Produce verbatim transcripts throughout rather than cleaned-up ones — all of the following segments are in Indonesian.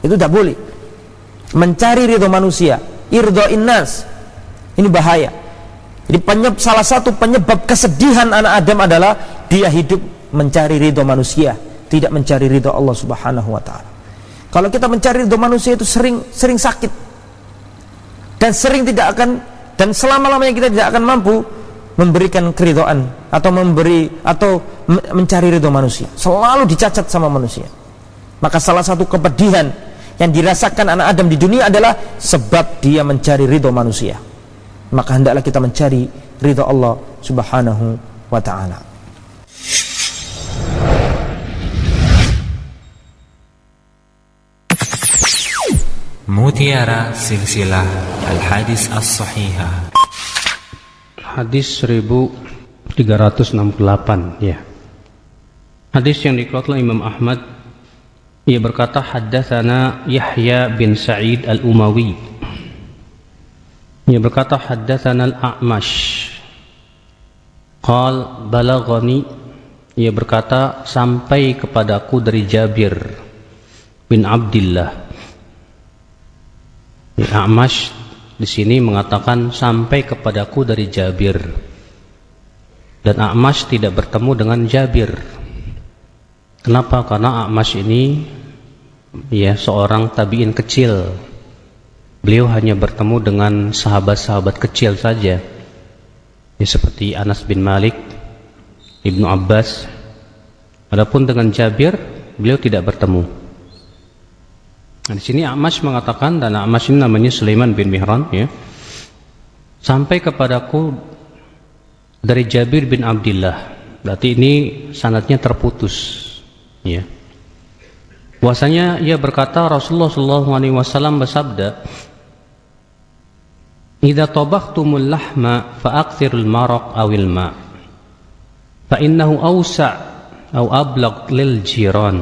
Itu tidak boleh. Mencari ridho manusia, irda'in nas, ini bahaya. Jadi penyebab, salah satu penyebab kesedihan anak Adam adalah dia hidup mencari ridho manusia, tidak mencari ridho Allah Subhanahu wa ta'ala. Kalau kita mencari ridho manusia itu sering sering sakit, dan sering tidak akan, dan selama-lamanya kita tidak akan mampu memberikan keridhaan atau memberi atau mencari ridho manusia. Selalu dicacat sama manusia. Maka salah satu kepedihan yang dirasakan anak Adam di dunia adalah sebab dia mencari ridho manusia. Maka hendaklah kita mencari ridho Allah Subhanahu wa ta'ala. Mutiara Silsilah Al-Hadis As-Sahihah, hadis seribu tiga ratus enam puluh delapan, ya. Hadis yang dikeluarkan oleh Imam Ahmad. Ia berkata, haddatsana Yahya bin Sa'id Al-Umawi. Ia berkata, haddatsana Al-A'mash. Qal balaghani. Ia berkata, sampai kepadaku dari Jabir bin Abdullah. Al-A'mash di sini mengatakan sampai kepadaku dari Jabir. Dan A'mash tidak bertemu dengan Jabir. Kenapa? Karena A'mash ini ya seorang tabi'in kecil. Beliau hanya bertemu dengan sahabat-sahabat kecil saja, ya, seperti Anas bin Malik, Ibnu Abbas. Adapun dengan Jabir, beliau tidak bertemu. Nah, di sini A'mash mengatakan, dan A'mash ini namanya Sulaiman bin Mihran, ya, sampai kepadaku dari Jabir bin Abdullah. Berarti ini sanadnya terputus. Ya. Bahwasanya ia berkata, Rasulullah shallallahu alaihi wasallam bersabda, "Idza tabakhtumul lahma fa'akthirul maraq awil ma, fa innahu awsa' aw ablagh lil jiran."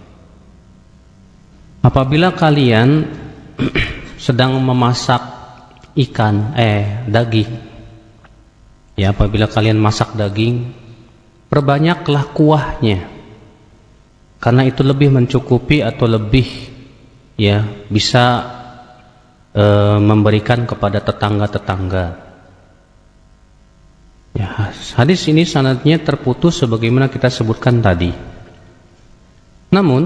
Apabila kalian sedang memasak ikan, eh daging, ya, apabila kalian masak daging, perbanyaklah kuahnya. Karena itu lebih mencukupi atau lebih, ya, bisa e, memberikan kepada tetangga-tetangga. Ya, hadis ini sanadnya terputus sebagaimana kita sebutkan tadi. Namun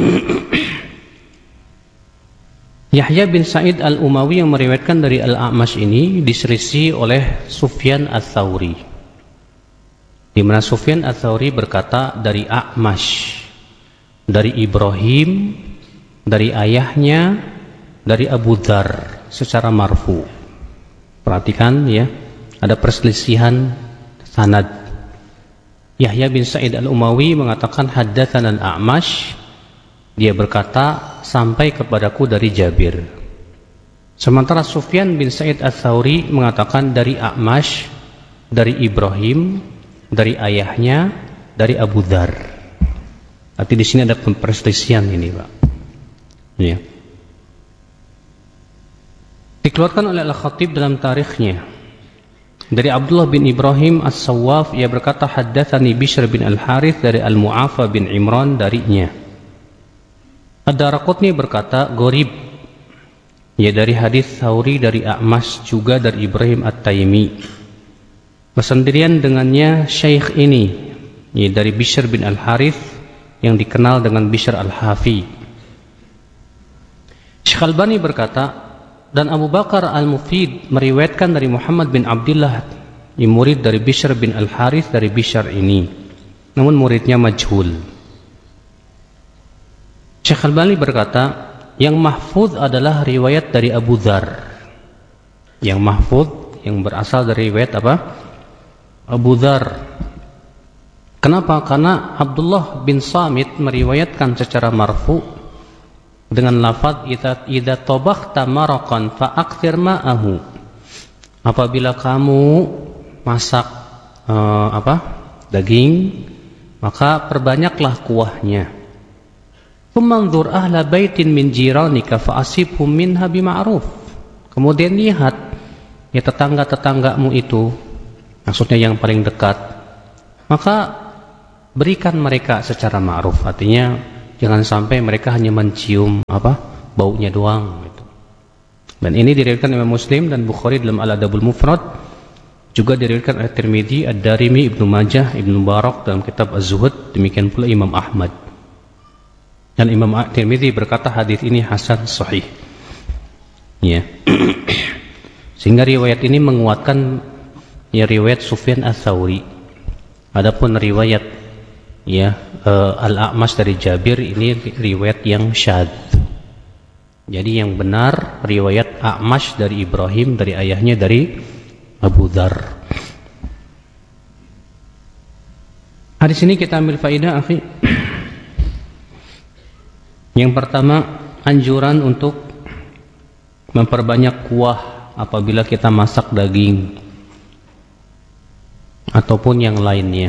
Yahya bin Sa'id Al-Umawi yang meriwayatkan dari Al-A'mash ini diselisih oleh Sufyan Ats-Tsauri, di mana Sufyan Ats-Tsauri berkata dari A'mash, dari Ibrahim, dari ayahnya, dari Abu Dzar secara marfu. Perhatikan, ya, ada perselisihan sanad. Yahya bin Sa'id Al-Umawi mengatakan haddatsana Al-A'mash, dia berkata sampai kepadaku dari Jabir. Sementara Sufyan bin Sa'id Ats-Tsauri mengatakan dari A'mash, dari Ibrahim, dari ayahnya, dari Abu Dzar. Arti di sini ada perselisihan ini, Pak. Ya. Dikeluarkan oleh Al-Khatib dalam tarikhnya dari Abdullah bin Ibrahim As-Sawwaf, ia berkata haddatsani Bishr bin Al-Harith dari Al-Mu'afa bin Imran darinya. Ad-Daraqutni berkata gharib, ya, dari hadis Tsauri dari A'mash juga dari Ibrahim At-Taimi. Bersendirian dengannya syekh ini, ya, dari Bishr bin Al-Harith yang dikenal dengan Bishr Al-Hafi. Syekh Albani berkata, dan Abu Bakar Al-Mufid meriwayatkan dari Muhammad bin Abdullah, murid dari Bishr bin Al-Harith dari Bishr ini, namun muridnya majhul. Syekh Albani berkata, yang mahfuz adalah riwayat dari Abu Dzar. Yang mahfuz, yang berasal dari riwayat apa? Abu Dzar. Kenapa? Karena Abdullah bin Samit meriwayatkan secara marfu dengan lafaz idza idza tabakhta maraqan fa akthir ma'ahu. Apabila kamu masak uh, apa? daging, maka perbanyaklah kuahnya. Kumanzur ahla baitin min jiranika fa asibhum minha bima'ruf. Kemudian lihat, ya, tetangga-tetanggamu itu, maksudnya yang paling dekat, maka berikan mereka secara ma'ruf. Artinya jangan sampai mereka hanya mencium apa baunya doang gitu. Dan ini diriwayatkan Imam Muslim dan Bukhari dalam Al-Adabul Mufrad, juga diriwayatkan oleh Tirmidzi, Ad-Darimi, Ibnu Majah, Ibnu Mubarak dalam kitab Az-Zuhud, demikian pula Imam Ahmad. Dan Imam Tirmidzi berkata hadis ini hasan sahih. Ya. Sehingga riwayat ini menguatkan ya riwayat Sufyan Ats-Tsauri. Adapun riwayat ya uh, Al-A'mash dari Jabir ini riwayat yang syadz. Jadi yang benar riwayat A'mash dari Ibrahim dari ayahnya dari Abu Dzar. Hadis ini kita ambil faedah, akhi. Yang pertama, anjuran untuk memperbanyak kuah apabila kita masak daging ataupun yang lainnya.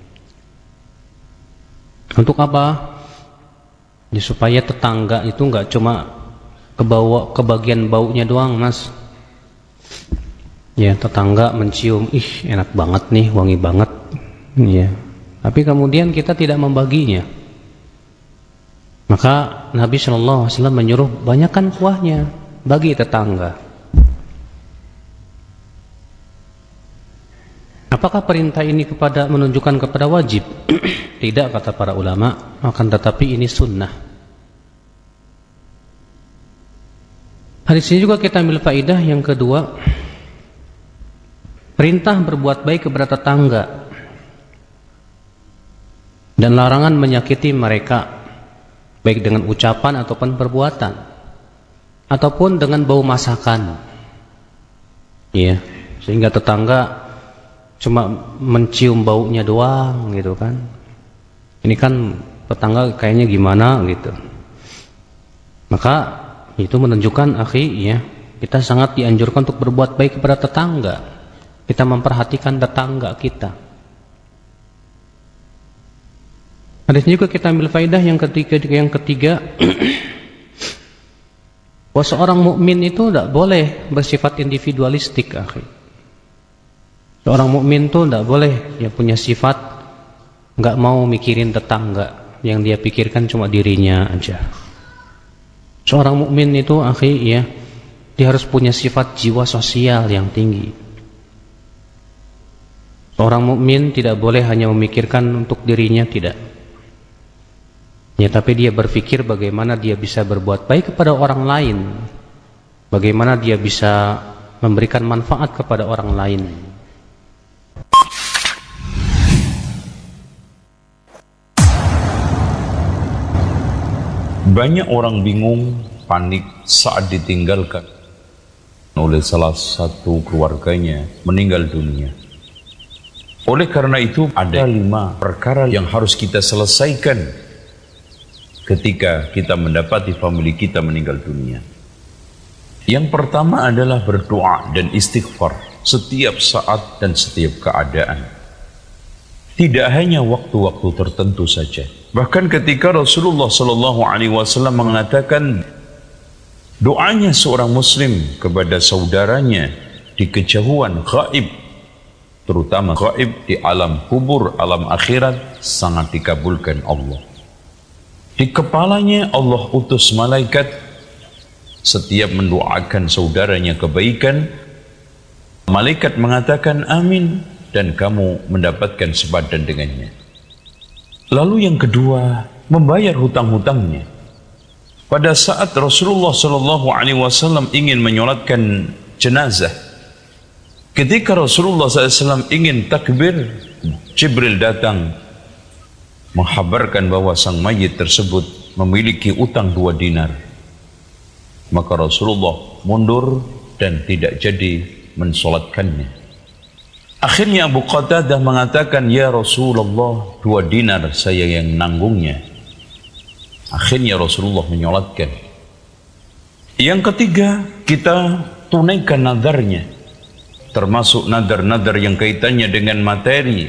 Untuk apa? Ya, supaya tetangga itu enggak cuma kebawa kebagian baunya doang, Mas. Ya, tetangga mencium, ih enak banget nih, wangi banget. Ya. Tapi kemudian kita tidak membaginya. Maka Nabi shallallahu alaihi wasallam menyuruh banyakkan kuahnya, bagi tetangga. Apakah perintah ini kepada menunjukkan kepada wajib? Tidak, kata para ulama, akan tetapi ini sunnah. Hadis ini juga kita ambil faedah yang kedua, perintah berbuat baik kepada tetangga dan larangan menyakiti mereka, baik dengan ucapan ataupun perbuatan, ataupun dengan bau masakan. Ya, sehingga tetangga cuma mencium baunya doang gitu kan. Ini kan tetangga kayaknya gimana gitu. Maka itu menunjukkan, akhi, ya, kita sangat dianjurkan untuk berbuat baik kepada tetangga. Kita memperhatikan tetangga kita. Hadis juga kita ambil faedah yang ketiga, yang ketiga bahwa seorang mukmin itu tidak boleh bersifat individualistik, akhi. Seorang mukmin itu tidak boleh ya punya sifat nggak mau mikirin tetangga, yang dia pikirkan cuma dirinya aja. Seorang mukmin itu, akhi, ya, dia harus punya sifat jiwa sosial yang tinggi. Seorang mukmin tidak boleh hanya memikirkan untuk dirinya, tidak. Ya, tapi dia berpikir bagaimana dia bisa berbuat baik kepada orang lain, bagaimana dia bisa memberikan manfaat kepada orang lain. Banyak orang bingung, panik saat ditinggalkan oleh salah satu keluarganya meninggal dunia. Oleh karena itu, ada lima perkara yang harus kita selesaikan ketika kita mendapati famili kita meninggal dunia. Yang pertama adalah berdoa dan istighfar setiap saat dan setiap keadaan. Tidak hanya waktu-waktu tertentu saja. Bahkan ketika Rasulullah Sallallahu Alaihi Wasallam mengatakan doanya seorang Muslim kepada saudaranya di kejauhan gaib, terutama gaib di alam kubur, alam akhirat, sangat dikabulkan Allah. Di kepalanya Allah utus malaikat, setiap mendoakan saudaranya kebaikan, malaikat mengatakan amin, dan kamu mendapatkan sepadan dengannya. Lalu yang kedua, membayar hutang-hutangnya. Pada saat Rasulullah Sallallahu Alaihi Wasallam ingin menyolatkan jenazah, ketika Rasulullah Sallallahu Alaihi Wasallam ingin takbir, Jibril datang menghabarkan bahwa sang mayit tersebut memiliki utang dua dinar. Maka Rasulullah mundur dan tidak jadi mensolatkannya. Akhirnya Abu Qatadah mengatakan, ya Rasulullah, dua dinar saya yang nanggungnya. Akhirnya Rasulullah menyolatkan. Yang ketiga, kita tunaikan nadarnya, termasuk nadar-nadar yang kaitannya dengan materi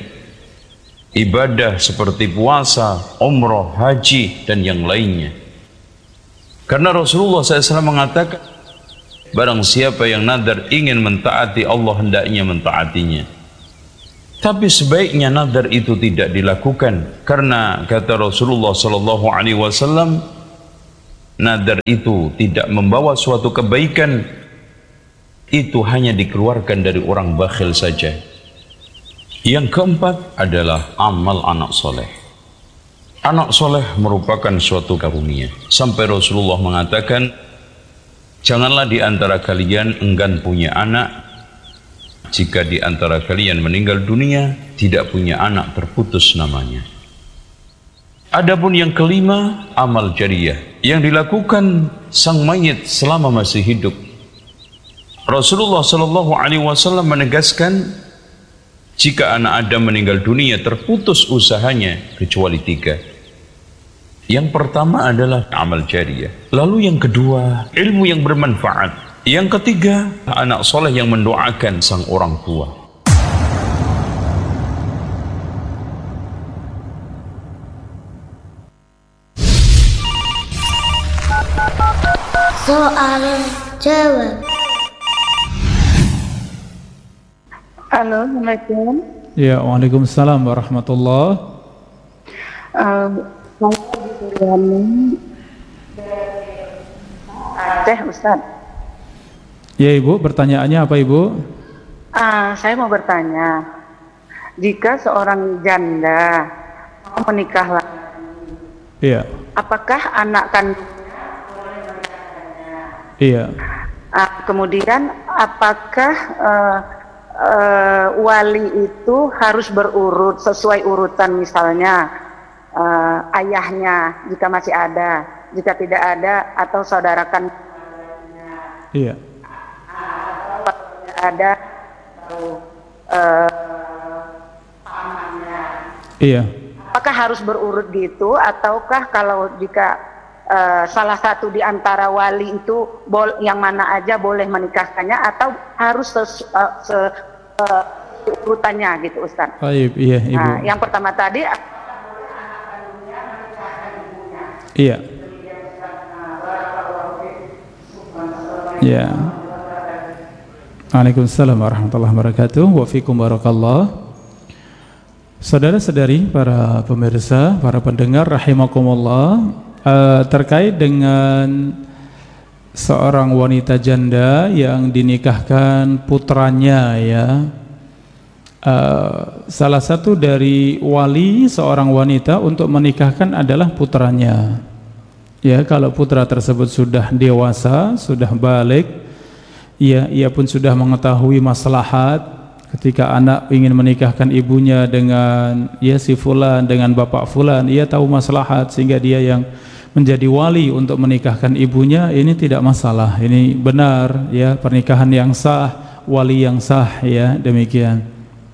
ibadah seperti puasa, umrah, haji, dan yang lainnya. Karena Rasulullah shallallahu alaihi wasallam mengatakan, barang siapa yang nadar ingin mentaati Allah, hendaknya mentaatinya. Tapi sebaiknya nadar itu tidak dilakukan, karena kata Rasulullah sallallahu alaihi wasallam, nadar itu tidak membawa suatu kebaikan, itu hanya dikeluarkan dari orang bakhil saja. Yang keempat adalah amal anak soleh. Anak soleh merupakan suatu karunia. Sampai Rasulullah mengatakan, janganlah di antara kalian enggan punya anak, jika di antara kalian meninggal dunia tidak punya anak, terputus namanya. Adapun yang kelima, amal jariyah yang dilakukan sang mayit selama masih hidup. Rasulullah Shallallahu Alaihi Wasallam menegaskan, jika anak Adam meninggal dunia terputus usahanya kecuali tiga. Yang pertama adalah amal jariyah. Lalu yang kedua, ilmu yang bermanfaat. Yang ketiga, anak soleh yang mendoakan sang orang tua. Soal jawab. Halo, Assalamualaikum. Ya, waalaikumsalam warahmatullahi. Um, saya Aceh, Ustaz. Ya Ibu, pertanyaannya apa Ibu? Uh, saya mau bertanya, jika seorang janda mau menikah lagi, iya, apakah anak kandungnya boleh menikahnya? Iya. Uh, kemudian apakah uh, Uh, wali itu harus berurut sesuai urutan, misalnya uh, ayahnya jika masih ada, jika tidak ada, atau saudara kandungnya, iya, ada, atau uh, pamannya. Iya. Apakah harus berurut gitu, ataukah kalau jika uh, salah satu di antara wali itu bol yang mana aja boleh menikahkannya, atau harus ses uh, se uh, urutannya gitu, Ustaz? Baik, iya Ibu. Nah, yang pertama tadi, iya, iya. Waalaikumsalam warahmatullahi wabarakatuh. Wa fikum barakallah. Saudara-saudari, para pemirsa, para pendengar rahimakumullah, uh, terkait dengan seorang wanita janda yang dinikahkan putranya, ya, uh, salah satu dari wali seorang wanita untuk menikahkan adalah putranya. Ya, kalau putra tersebut sudah dewasa, sudah balik, ya, ia pun sudah mengetahui maslahat. Ketika anak ingin menikahkan ibunya dengan ya si fulan, dengan bapak fulan, ia tahu maslahat sehingga dia yang menjadi wali untuk menikahkan ibunya. Ini tidak masalah, ini benar, ya, pernikahan yang sah, wali yang sah, ya, demikian.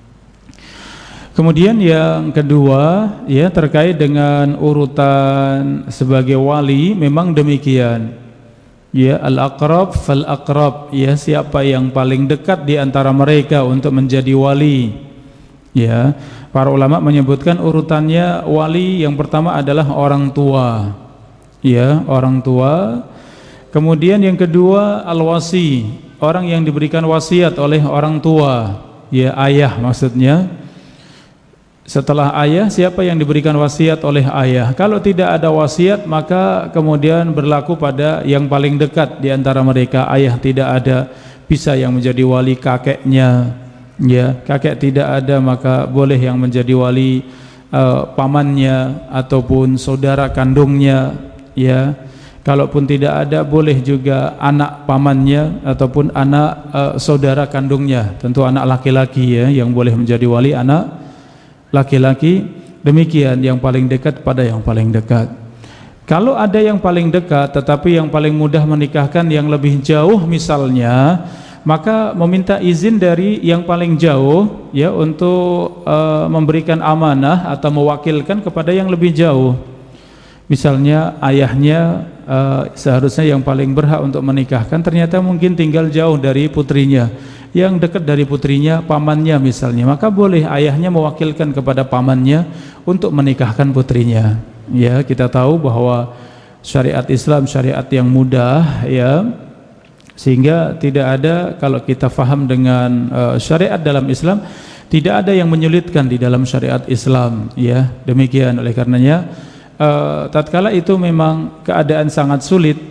Kemudian yang kedua, ya, terkait dengan urutan sebagai wali, memang demikian. Ya, al-aqrab fal-aqrab, ya, siapa yang paling dekat di antara mereka untuk menjadi wali. Ya, para ulama menyebutkan urutannya wali yang pertama adalah orang tua. Ya, orang tua. Kemudian yang kedua al-wasi, orang yang diberikan wasiat oleh orang tua, ya, ayah maksudnya. Setelah ayah, siapa yang diberikan wasiat oleh ayah? Kalau tidak ada wasiat, maka kemudian berlaku pada yang paling dekat di antara mereka. Ayah tidak ada, bisa yang menjadi wali kakeknya. Ya, kakek tidak ada, maka boleh yang menjadi wali uh, pamannya ataupun saudara kandungnya. Ya, kalaupun tidak ada, boleh juga anak pamannya ataupun anak uh, saudara kandungnya. Tentu anak laki-laki, ya, yang boleh menjadi wali anak laki-laki. Demikian yang paling dekat pada yang paling dekat. Kalau ada yang paling dekat tetapi yang paling mudah menikahkan yang lebih jauh misalnya, maka meminta izin dari yang paling jauh, ya, untuk uh, memberikan amanah atau mewakilkan kepada yang lebih jauh. Misalnya ayahnya uh, seharusnya yang paling berhak untuk menikahkan, ternyata mungkin tinggal jauh dari putrinya. Yang dekat dari putrinya pamannya misalnya, maka boleh ayahnya mewakilkan kepada pamannya untuk menikahkan putrinya. Ya, kita tahu bahwa syariat Islam syariat yang mudah, ya, sehingga tidak ada, kalau kita faham dengan uh, syariat dalam Islam, tidak ada yang menyulitkan di dalam syariat Islam, ya. Demikian, oleh karenanya uh, tatkala itu memang keadaan sangat sulit,